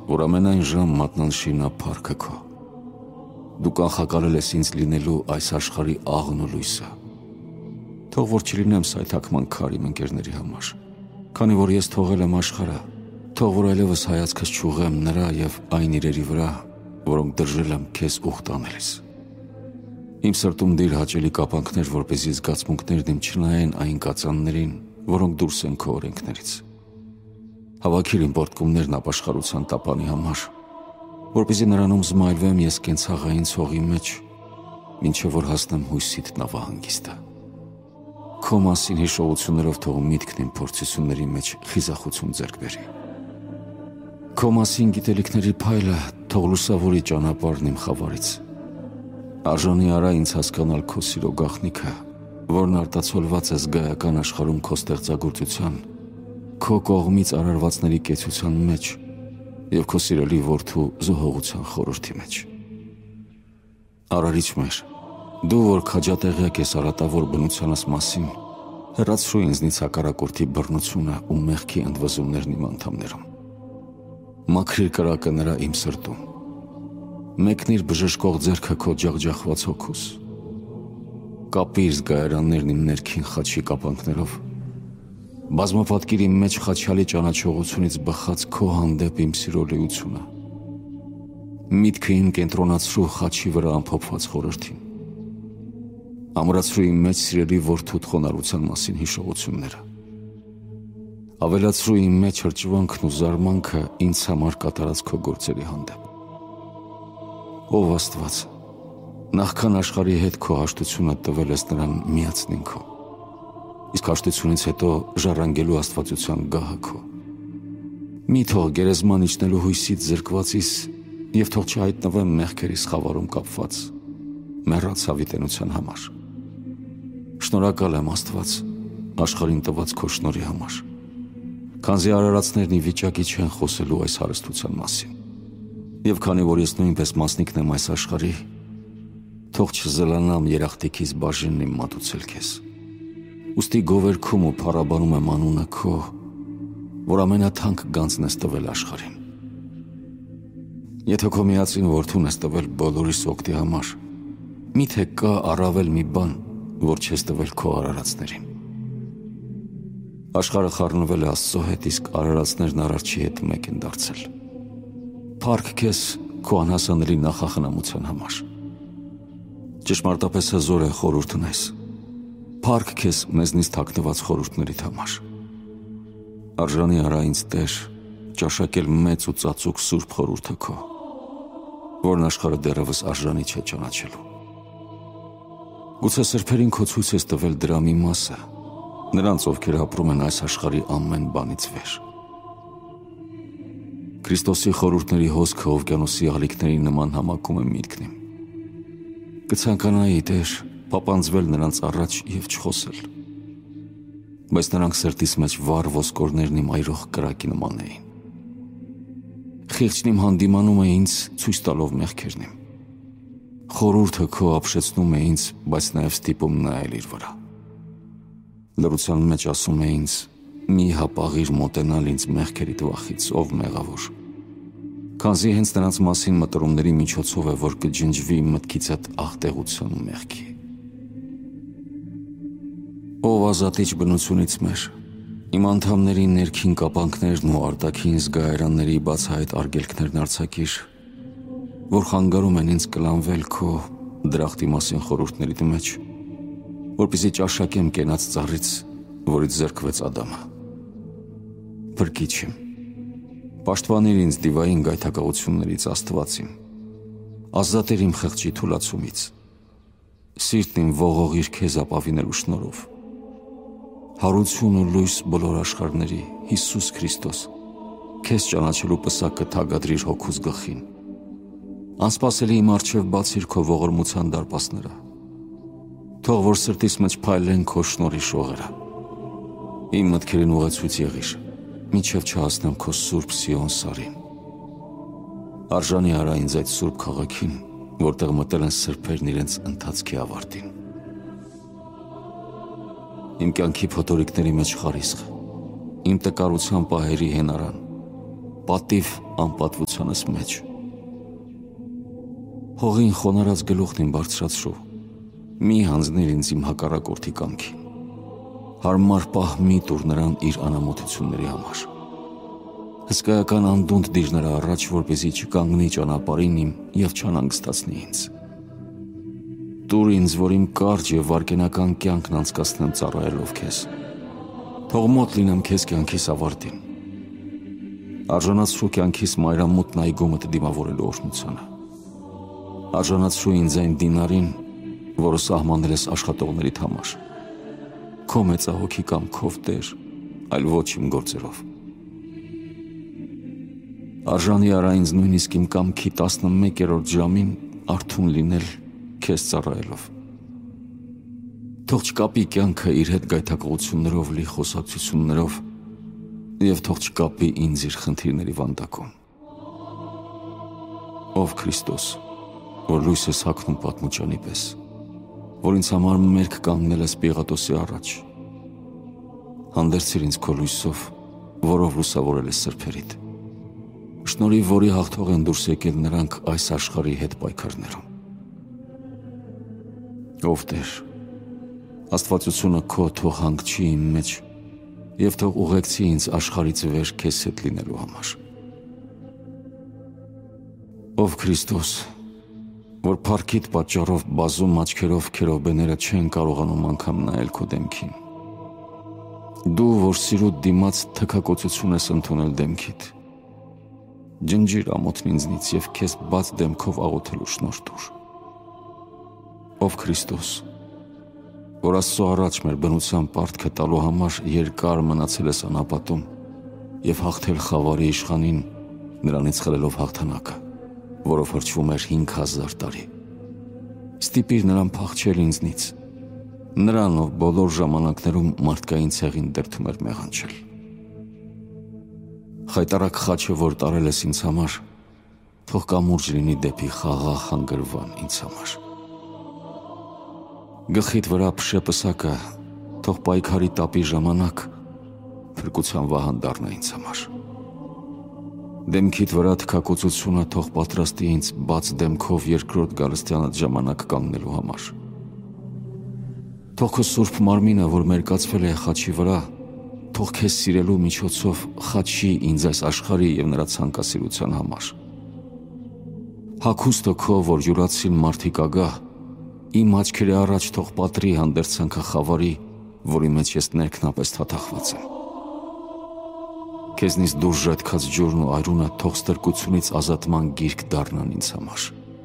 որ ամենայն ժամ մատնանշի նա փառքը քո։ Դու կանխակալել ես ինձ լինելու այս աշխարհի աղն ու լույսը։ Թող որ չլինեմ սայթաքման քար իմ ընկերների համար, քանի որ ես թողել եմ աշխարհը, թող որ այլևս հայացքս չուղեմ նրա եւ այն իրերի վրա, որոնք դրժել եմ քեզ ուխտ անելիս։ Իմ սրտում դիր հաճելի կապանքներ, որպեսզի զգացմունքներն իմ չնայեն այն կածաններին, որոնք դուրս են քո օրենքներից։ Հավաքիր իմ պարտքումներն ապաշխարության տապանի համար, որպեսզի նրանում զմայլվեմ ես կենցաղային ցողի մեջ, մինչև որ հասնեմ հույսիդ նավահանգիստը։ Քո մասին հիշողություններով թող միտքն իմ փորձությունների մեջ խիզախություն ձեռք բերի։ Քո մասին գիտելիքների փայլը թող լուսավորի ճանապարհն իմ խավարից։ Արժանի արա ինձ հասկանալ քո սիրո գաղտնիքը, որն արտացոլված է զգայական աշխարհում քո ստեղծագործության, քո կողմից արարվածների կեցության մեջ և քո սիրելի որդու զոհողության խորհրդի մեջ։ Արարիչ մեր, դու որ քաջատեղյակ ես արատավոր բնությանս մասին, հեռացրու ինձնից հակառակորդի բռնությունը ու մեղքի ընդվզումներն իմ անդամներում։ Մաքրիր կրակը նրա իմ սրտում, մեկնիր բժշկող ձեռքը քո ջախջախված հոգուս, կապիր զգայարաններն իմ ներքին խաչի կապանքներով, բազմապատկիր իմ մեջ խաչյալի ճանաչողությունից բխած քո հանդեպ իմ սիրոլիությունը, միտքը իմ կենտրոնացրու խաչի վրա ամփոփված խորհրդին, ամրացրու իմ մեջ սիրելի որդուդ խոնարհության մասին հիշողությունները, ավելացրու իմ մեջ հրճվանքն ու զարմանքը ինձ համար կատարած քո գործերի հանդեպ։ Ով Աստված, նախքան աշխարհի հետ քո հաշտությունը տվել ես նրան միացնին քո, իսկ հաշտությունից հետո ժառանգելու աստվածության գահը քո։ Մի թող գերեզման իջնելու հույսից զրկվածիս և թող չհայտնվեմ մեղքերիս խավարում կապված, մեռած հավիտենության համար։ Շնորհակալ եմ Աստված աշխարհին տված քո շնորհի համար, քանզի արարածներն ի վիճակի չեն խոսելու այս հարստության մասին։ Եվ քանի որ ես նույնպես մասնիկն եմ այս աշխարհի, թող չզլանամ երախտիքիս բաժինն իմ մատուցել քեզ։ Ուստի գովերքում ու փառաբանում եմ անունը քո, որ ամենաթանկ գանձն ես տվել աշխարհին։ Եթե քո միածին որդուն ես տվել բոլորիս օգտի համար, միթե կա առավել մի բան, որ չես տվել քո արարածներին։ Աշխարհը խառնվել է Աստծո հետ, իսկ արարածներն արարչի հետ մեկ են դարձել։ Փառք քեզ քո անհասանելի նախախնամության համար։ Ճշմարտապես հզոր է խորհուրդն ես։ Փառք քեզ մեզնից թաքնված խորհուրդներիդ համար։ Արժանի արա ինձ Տեր ճաշակել մեծ ու ծածուկ սուրբ խորհուրդը քո, որն աշխարհը դեռևս արժանի չէ ճանաչելու։ Գուցե սրբերին քո ցույց ես տվել դրա մի մասը, նրանց, ովքեր ապրում են այս աշխարհի ամեն բանից վեր։ Քրիստոսի խորհուրդների հոսքը օվկիանոսի աղլիկների նման համակում է միտքն իմ։ Կցանկանայի, Տեր, պապանձվել նրանց առաջ և չխոսել, բայց նրանք սրտիս մեջ վառ ոսկորներն իմ այրող կրակի նման էին։ Խիղճն իմ հանդիմանում է ինձ, ցույց տալով մեղքերն իմ։ Խորհուրդը քո ապշեցնում է ինձ, բայց նաև ստիպում նայել իր վրա։ Լռության մեջ ասում է ինձ. մի հապաղիր մոտենալ ինձ մեղքերի տվախից, ով մեղավոր, քանզի հենց նրանց մասին մտորումների միջոցով է, որ կջնջվի մտքից այդ աղտեղության ու մեղքի։ Ով ազատիչ բնությունից մեր, իմ անդամների ներքին կապանքներն ու արտաքին զգայարանների բացահայտ արգելքներն արձակիր, որ խանգարում են ինձ կլանվել քո դրախտի մասին խորհուրդներիդ մեջ, որպեսզի ճաշակեմ կենաց ծառից, որից զրկվեց Ադամը։ Փրկիչ իմ, պաշտպանիր ինձ դիվային գայթակղություններից Աստված իմ, ազատիր իմ խղճի թուլացումից, սիրտն իմ ողողիր քեզ ապավինելու շնորհով։ Հարություն ու լույս բոլոր աշխարհների, Հիսուս Քրիստոս, քեզ ճանաչելու պսակը թագադրիր հոգուս գլխին։ Անսպասելի իմ առջև բացիր քո ողորմության դարպասները, թող որ սրտիս մեջ փայլեն քո շնորհի շողերը։ Իմ մտքերին ուղեցույց եղիր, մինչև չհասնեմ քո սուրբ Սիոն սարին։ Արժանի արա ինձ այդ սուրբ քաղաքին, որտեղ մտել են սրբերն իրենց ընթացքի ավարտին։ Իմ կյանքի փոթորիկների մեջ խարիսխ, իմ տկարության պահերի հենարան, պատիվ անպատվությանս մեջ։ Հողին խոնարած գլուխն իմ բարձրացրու, մի հանձնիր ինձ իմ հակառակորդի կամքին, հարմար պահ մի տուր նրան իր անամոթությունների համար։ Հսկայական անդունդ դիր նրա առաջ, որպեսզի չկանգնի ճանապարհին իմ և չանհանգստացնի ինձ։ Տուր ինձ, որ իմ կարճ և վայրկենական կյանքն անցկացնեմ ծառայելով քեզ։ Թող մոտ լինեմ քեզ կյանքիս ավարտին։ Արժանացրու կյանքիս մայրամուտ նայգոմդ դիմավորելու օրհնությանը։ Արժանացրու ինձ այն դինարին, որը սահմանել ես աշխատողներիդ համար։ Քո մեծահոգի կամքով, Տեր, այլ ոչ իմ գործերով։ Արժանի արա ինձ նույնիսկ իմ կամքի 11-րդ ժամին արթուն լինել քեզ ծառայելով։ Թող չկապի կյանքը իր հետ գայթակղություններով լի խոսակցություններով և թող չկապի ինձ իր խնդիրների վանդակում։ Ով Քրիստոս, որ լույս ես հագնում պատմուճանի պես, որ ինձ համար մերկ կանգնել ես Պիղատոսի առաջ, հանդերձիր ինձ քո լույսով, որով լուսավորել ես սրբերիդ։ Շնորհիվ, որի հաղթող են դուրս եկել նրանք այս աշխարհի հետ պայքարներում։ Ով Տեր, աստվածությունը քո թող հանգչի իմ մեջ և թող ուղեկցի ինձ աշխարհից վեր քեզ հետ լինելու համար։ Ով Քրիստոս, որ փառքիդ պատճառով բազում աչքերով քերովբեները չեն կարողանում անգամ նայել քո դեմքին։ Դու, որ սիրուդ դիմաց թքակոծություն ես ընդունել դեմքիդ, ջնջիր ամոթն ինձնից և քեզ բաց դեմքով աղոթելու շնորհ տուր։ Ով Քրիստոս, որ Աստծո առաջ մեր բնության պարտքը տալու համար երկար մնացել ես անապատում և հաղթել խավարի իշխանին, նրանից խլելով հաղթանակը, որով հրճվում էր 5000 տարի։ Ստիպիր նրան փախչել ինձնից, նրան, ով բոլոր ժամանակներում մարդկային ցեղին դրդում էր մեղանչել։ Խայտառակ խաչը, որ տարել ես ինձ համար, թող կամուրջ լինի դեպի խաղաղ հանգրվան ինձ համար։ Գլխիդ վրա փշե պսակը, թող պայքարի տապի ժամանակ փրկության վահան դառնա ինձ համար։ Դեմքիդ վրա թքակոծությունը թող պատրաստի ինձ բաց դեմքով երկրորդ գալստյանդ ժամանակ կանգնելու համար։ Թող քո սուրբ մարմինը, որ մերկացվել է խաչի վրա, թող քեզ սիրելու միջոցով խաչի ինձ այս աշխարհի և նրա ցանկասիրության համար։ Հագուստը քո, որ յուրացին մարդիկ ագահ, իմ աչքերի առաջ թող պատրի հանդերձանքը խավարի, որի մեջ ես ներքնապես թաթախված եմ։ Քեզնից դուրս ժայթքած ջուրն ու այրունը թող ստրկությունից ազատման գիրք դառնան ինձ համար։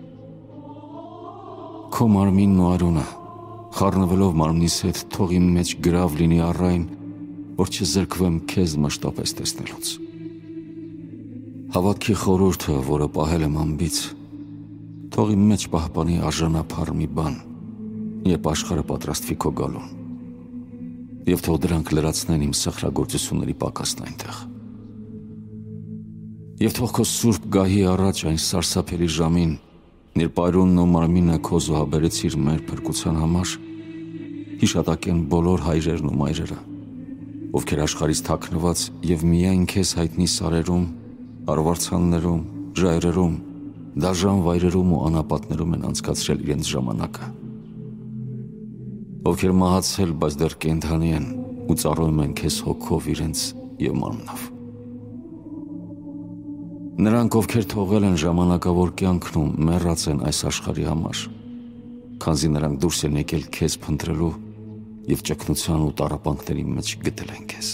Քո մարմինն ու այրունը, խառնվելով մարմնիս հետ, թող իմ մեջ գրավ լինի առայն, որ չզրկվեմ քեզ մշտապես տեսնելուց։ Հավատքի խորհուրդը, որը պահել եմ անբից, թող իմ մեջ պահպանի արժանափառ մի բան, երբ աշխարհը պատրաստվի քո գալուն, և թող դրանք լրացնեն իմ սխրագործությունների պակասն այնտեղ։ Եվ թող քո սուրբ գահի առաջ այն սարսափելի ժամին, երբ այրունն ու մարմինը քո զոհաբերեցիր մեր փրկության համար, հիշատակեն բոլոր հայրերն ու մայրերը, ովքեր աշխարհից թաքնված և միայն քեզ հայտնի սարերում, արվարձաններում, ժայռերում, դաժան վայրերում ու անապատներում են անցկացրել իրենց ժամանակը, ովքեր մահացել, բայց դեռ կենդանի են ու ծառայում են քեզ հոգով իրենց և մարմնով։ Նրանք, ովքեր թողել են ժամանակավոր կյանքն ու մեռած են այս աշխարհի համար, քանզի նրանք դուրս են եկել քեզ փնտրելու և ճգնության ու տառապանքների մեջ գտել են քեզ։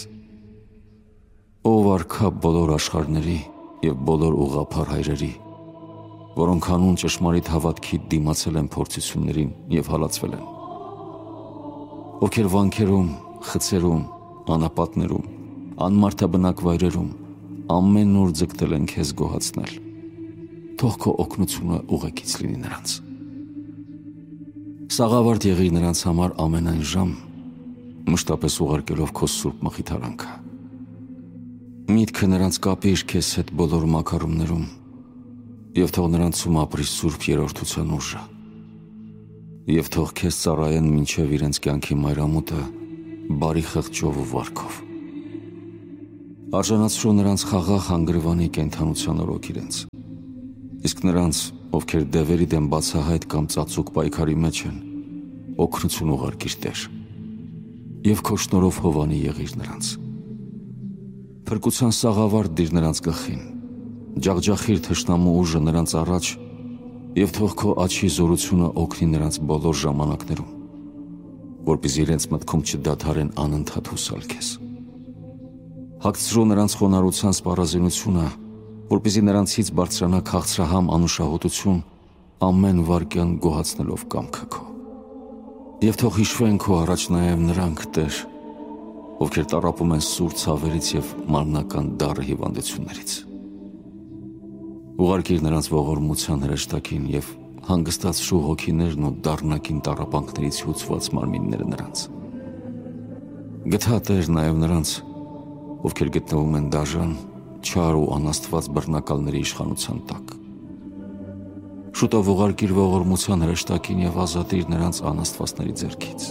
Ով արքա բոլոր աշխարհների և բոլոր ուղղափառ հայրերի, որոնք հանուն ճշմարիտ հավատքի դիմացել են փորձություններին և հալածվել են, ովքեր վանքերում, խցերում, անապատներում, անմարդաբնակ վայրերում ամեն օր ձգտել են քեզ գոհացնել, թող քո օգնությունը ուղեկից լինի նրանց։ Սաղավարտ եղիր նրանց համար ամենայն ժամ, մշտապես ուղարկելով քո սուրբ մխիթարանքը։ Միտքը նրանց կապիր քեզ հետ բոլոր մակարումներում և թող նրանցում ապրի սուրբ երրորդության ուժը, և թող քեզ ծառայեն մինչև իրենց կյանքի մայրամուտը բարի խղճով ու վարքով։ Արժանացրու նրանց խաղաղ հանգրվանի կենդանության օրոք իրենց, իսկ նրանց, ովքեր դևերի դեմ բացահայտ կամ ծածուկ պայքարի մեջ են, օգնություն ուղարկիր Տեր, և քո շնորհով հովանի եղիր նրանց։ Փրկության սաղավարտ դիր նրանց գլխին, ջախջախիր թշնամու ուժը նրանց առաջ և թող քո աջի զորությունը օգնի նրանց բոլոր ժամանակներում, որպեսզի իրենց մտքում չդադարեն անընդհատ հուսալ քեզ։ Հագցրու նրանց խոնարհության սպառազինությունը, որպեսզի նրանցից բարձրանա քաղցրահամ անուշահոտություն, ամեն վայրկյան գոհացնելով կամքը քո։ Եվ թող հիշվեն քո առաջ նաև նրանք, Տեր, ովքեր տառապում են սուր ցավերից և մարմնական դառը հիվանդություններից։ Ուղարկիր նրանց ողորմության հրեշտակին և հանգստացրու հոգիներն ու դառնակին տառապանքներից հյուծված մարմինները նրանց։ Գթա Տեր նաև նրանց, ովքեր գտնվում են դաժան, չար ու անաստված բռնակալների իշխանության տակ։ Շուտով ուղարկիր ողորմության հրեշտակին և ազատիր նրանց անաստվածների ձեռքից։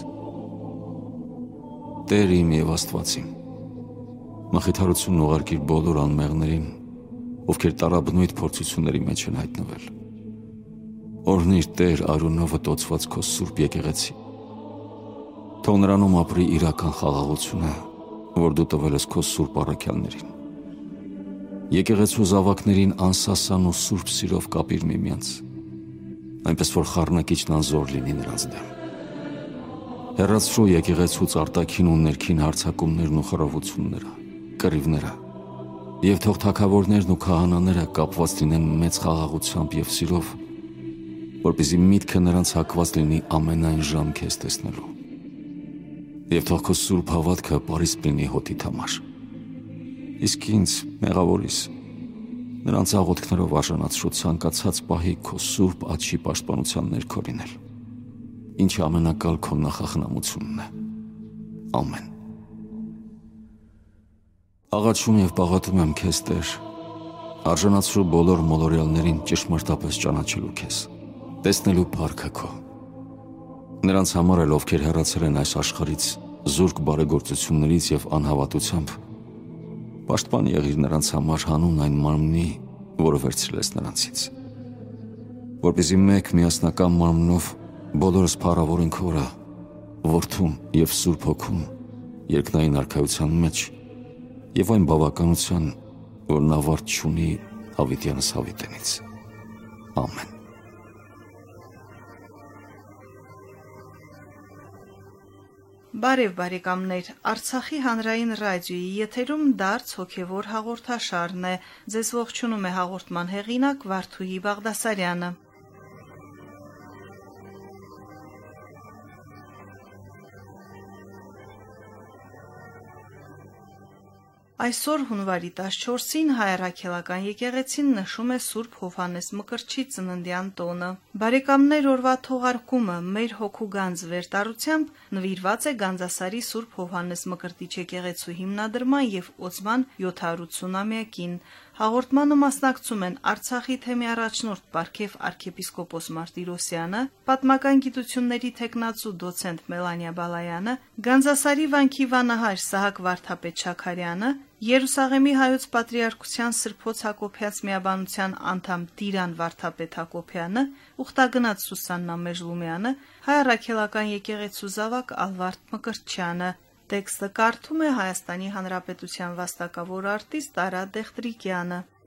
Տեր իմ և Աստված իմ, մխիթարությունն ուղարկիր բոլոր անմեղներին, ովքեր տառաբնույթ փորձությունների մեջ են հայտնվել։ Օրհնիր Տեր արյունով տոցված քո սուրբ եկեղեցի։ Թող նրանում ապրի իրական խաղաղությունը, որ դու տվել ես քո սուրբ առաքյալներին։ Եկեղեցու զավակներին անսասան ու սուրբ սիրով կապիր միմյանց, այնպես որ խառնակիչն անզոր լինի նրանց դեմ։ Հեռացրու եկեղեցուց արտաքին ու ներքին հարձակումներն ու խռովությունները, կռիվները, և թող թագավորներն ու քահանաները կապված լինեն մեծ խաղաղությամբ և սիրով, որպեսզի միտքը նրանց հակված լինի ամենայն ժամ քեզ տեսնելու։ Եվ թող քո սուրբ հավատքը պարիսպ լինի հոտիդ համար։ Իսկ ինձ, մեղավորիս, նրանց աղոթքներով արժանացրու ցանկացած պահի քո սուրբ աջի պաշտպանության ներքո լինել, ինչը ամենակալ քո նախախնամությունն է։ Ամեն։ Աղաչում և պաղատում եմ քեզ, Տեր, արժանացրու բոլոր մոլորյալներին ճշմարտապես ճանաչելու քեզ, տեսնելու փառքը քո։ Նրանց համար էլ, ովքեր հեռացել են այս աշխարհից զուրկ բարեգործություններից և անհավատությամբ, պաշտպան եղիր նրանց համար հանուն այն մարմնի, որը վերցրել ես նրանցից, որպեսզի մեկ միասնական մարմնով բոլորս փառավորենք Օրը, Որդուն և Սուրբ Հոգուն երկնային արքայության մեջ և այն բավականության, որն ավարտ չունի հավիտյանս հավիտենից։ Ամեն։ Բարև բարեկամներ, Արցախի հանրային ռադիոյի եթերում դարձ հոգևոր հաղորդաշարն է։ Ձեզ ողջունում է հաղորդման հեղինակ Վարդուհի Բաղդասարյանը։ Այսօր հունվարի 14-ին Հայ Առաքելական եկեղեցին նշում է Սուրբ Հովհաննես Մկրտչի ծննդյան տոնը։ Բարեկամներ, օրվա թողարկումը մեր հոգու գանձ վերտարությամբ նվիրված է Գանձասարի Սուրբ Հովհաննես Մկրտիչ եկեղեցու հիմնադրման և օծման 780-ամյակին։ Հաղորդմանը մասնակցում են Արցախի թեմի առաջնորդ Պարքև arczepiskopos Մարտիրոսյանը, պատմական գիտությունների թեկնածու դոցենտ Մելանիա Բալայանը, Գանձասարի վանքի վանահար Սահակ Վարդապետ Շաքարյանը, Երուսաղեմի հայոց պատրիարքության Սրբոց Հակոբյաց միաբանության անդամ Տիրան Վարդապետ Հակոբյանը, ուխտագնաց Սուսաննա Մեժլումյանը, Հայ Առաքելական եկեղեցու զավակ Ալվարդ Մկրտչյանը։ Տեքստը կարդում է Հայաստանի Հանրապետության վաստակավոր արտիստ Արա Դեղտրիկյանը։